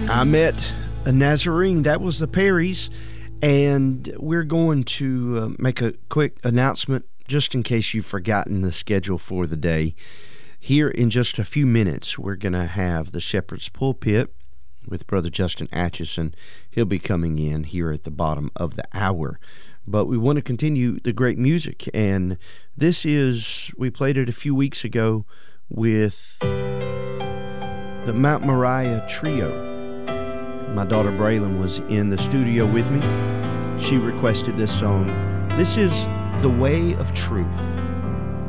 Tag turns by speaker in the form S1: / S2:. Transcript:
S1: I met a Nazarene. That was the Perrys. And we're going to make a quick announcement just in case you've forgotten the schedule for the day. Here in just a few minutes, we're going to have the Shepherd's Pulpit with Brother Justin Atchison. He'll be coming in here at the bottom of the hour. But we want to continue the great music. And this is, we played it a few weeks ago with the Mount Moriah Trio. My daughter Braylon was in the studio with me. She requested this song. This is The Way of Truth.